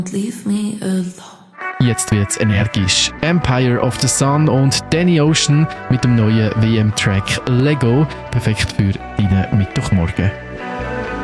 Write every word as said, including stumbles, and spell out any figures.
Leave me alone. Jetzt wird's energisch. Empire of the Sun und Danny Ocean mit dem neuen W M-Track Lego. Perfekt für deinen Mittwochmorgen.